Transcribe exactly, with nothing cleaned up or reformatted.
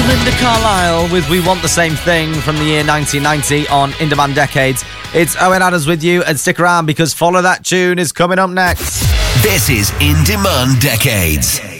Belinda Carlisle with We Want the Same Thing from the year nineteen ninety on In Demand Decades. It's Owen Adams with you, and stick around because Follow That Tune is coming up next. This is In Demand Decades.